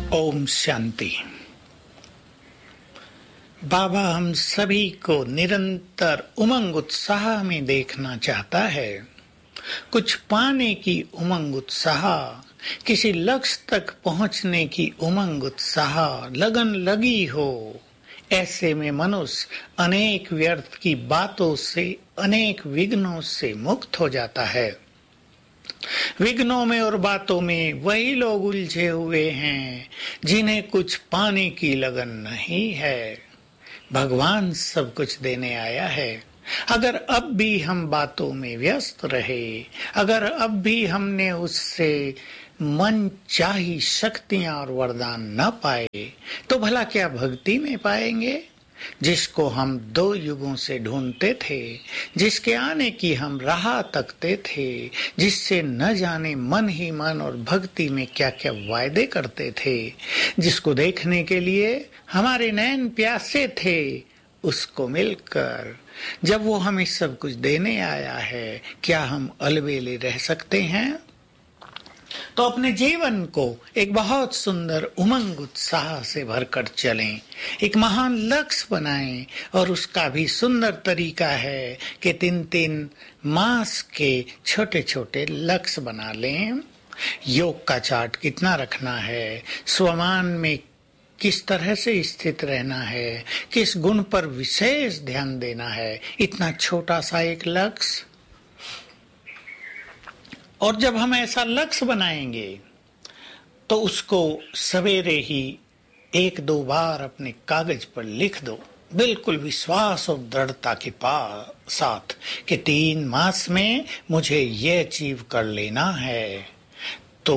ओम शांति। बाबा हम सभी को निरंतर उमंग उत्साह में देखना चाहता है। कुछ पाने की उमंग उत्साह, किसी लक्ष्य तक पहुंचने की उमंग उत्साह लगन लगी हो। ऐसे में मनुष्य अनेक व्यर्थ की बातों से, अनेक विघ्नों से मुक्त हो जाता है। विघ्नों में और बातों में वही लोग उलझे हुए हैं जिन्हें कुछ पाने की लगन नहीं है। भगवान सब कुछ देने आया है। अगर अब भी हम बातों में व्यस्त रहे, अगर अब भी हमने उससे मन चाही शक्तियां और वरदान न पाए, तो भला क्या भक्ति में पाएंगे? जिसको हम 2 युगों से ढूंढते थे, जिसके आने की हम राह तकते थे, जिससे न जाने मन ही मन और भक्ति में क्या क्या वायदे करते थे, जिसको देखने के लिए हमारे नैन प्यासे थे, उसको मिलकर जब वो हमें सब कुछ देने आया है, क्या हम अलबेले रह सकते हैं? तो अपने जीवन को एक बहुत सुंदर उमंग उत्साह से भरकर चलें, एक महान लक्ष्य बनाएं। और उसका भी सुंदर तरीका है कि 3-3 मास के छोटे छोटे लक्ष्य बना लें। योग का चार्ट कितना रखना है, स्वमान में किस तरह से स्थित रहना है, किस गुण पर विशेष ध्यान देना है, इतना छोटा सा एक लक्ष्य। और जब हम ऐसा लक्ष्य बनाएंगे तो उसको सवेरे ही 1-2 बार अपने कागज पर लिख दो, बिल्कुल विश्वास और दृढ़ता के साथ कि 3 मास में मुझे ये अचीव कर लेना है। तो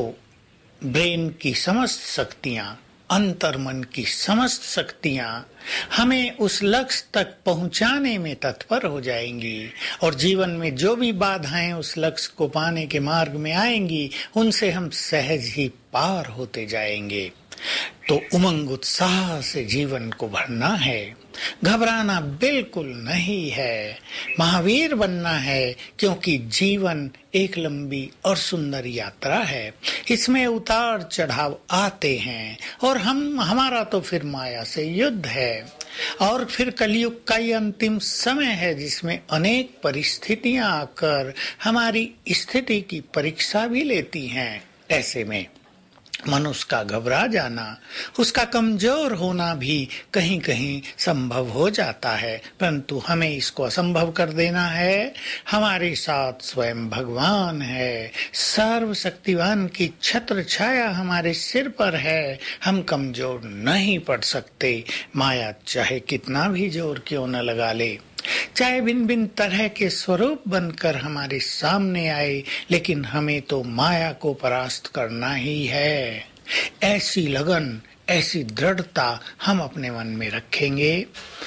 ब्रेन की समस्त शक्तियां, अंतर्मन की समस्त शक्तियां हमें उस लक्ष्य तक पहुंचाने में तत्पर हो जाएंगी। और जीवन में जो भी बाधाएं उस लक्ष्य को पाने के मार्ग में आएंगी, उनसे हम सहज ही पार होते जाएंगे। तो उमंग उत्साह से जीवन को भरना है, घबराना बिल्कुल नहीं है, महावीर बनना है। क्योंकि जीवन एक लंबी और सुंदर यात्रा है, इसमें उतार चढ़ाव आते हैं। और हमारा तो फिर माया से युद्ध है। और फिर कलयुग का ये अंतिम समय है जिसमें अनेक परिस्थितियां आकर हमारी स्थिति की परीक्षा भी लेती हैं। ऐसे में मनुष्य का घबरा जाना, उसका कमजोर होना भी कहीं कहीं संभव हो जाता है, परंतु हमें इसको असंभव कर देना है। हमारे साथ स्वयं भगवान है, सर्वशक्तिवान की छत्र छाया हमारे सिर पर है। हम कमजोर नहीं पड़ सकते, माया चाहे कितना भी जोर क्यों न लगा ले, चाहे भिन्न भिन्न तरह के स्वरूप बनकर हमारे सामने आए, लेकिन हमें तो माया को परास्त करना ही है। ऐसी लगन, ऐसी दृढ़ता हम अपने मन में रखेंगे।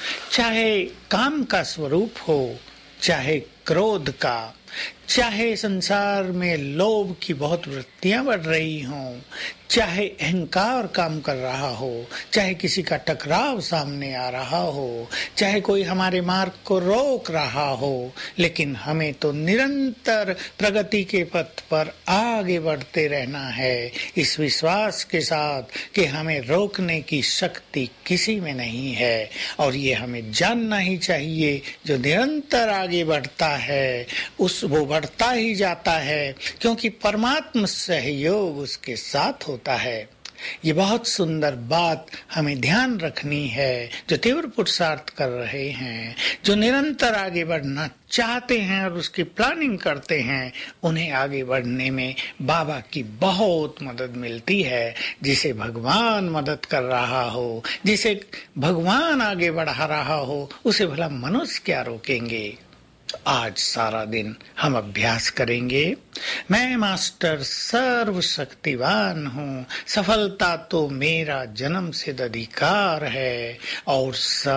चाहे काम का स्वरूप हो, चाहे क्रोध का, चाहे संसार में लोभ की बहुत वृत्तियां बढ़ रही हों, चाहे अहंकार काम कर रहा हो, चाहे किसी का टकराव सामने आ रहा हो, चाहे कोई हमारे मार्ग को रोक रहा हो, लेकिन हमें तो निरंतर प्रगति के पथ पर आगे बढ़ते रहना है, इस विश्वास के साथ कि हमें रोकने की शक्ति किसी में नहीं है। और ये हमें जानना ही चाहिए, जो निरंतर आगे बढ़ता है वो बढ़ता ही जाता है, क्योंकि परमात्मा सहयोग उसके साथ होता है। ये बहुत सुंदर बात हमें ध्यान रखनी है। जो तीव्र पुरुषार्थ कर रहे हैं, जो निरंतर आगे बढ़ना चाहते हैं और उसकी प्लानिंग करते हैं, उन्हें आगे बढ़ने में बाबा की बहुत मदद मिलती है। जिसे भगवान मदद कर रहा हो, जिसे भगवान आगे बढ़ा रहा हो, उसे भला मनुष्य क्या रोकेंगे। आज सारा दिन हम अभ्यास करेंगे। मैं मास्टर सर्वशक्तिवान हूँ, सफलता तो मेरा जन्म सिद्ध अधिकार है। और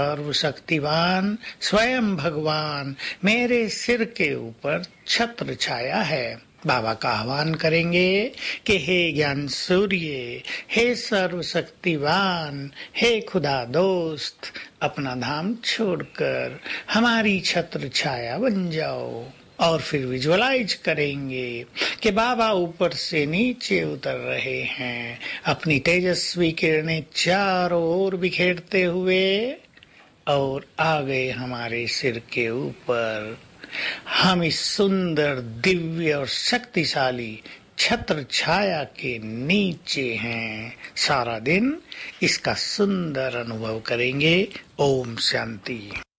सर्वशक्तिवान स्वयं भगवान मेरे सिर के ऊपर छत्र छाया है। बाबा का आह्वान करेंगे कि हे ज्ञान सूर्य, हे सर्वशक्तिवान, हे खुदा दोस्त, अपना धाम छोड़कर हमारी छत्र छाया बन जाओ और फिर विजुअलाइज करेंगे कि बाबा ऊपर से नीचे उतर रहे हैं, अपनी तेजस्वी किरणें चारों ओर बिखेरते हुए, और आ गए हमारे सिर के ऊपर। हम इस सुंदर, दिव्य और शक्तिशाली छत्र छाया के नीचे हैं। सारा दिन इसका सुंदर अनुभव करेंगे। ओम शांति।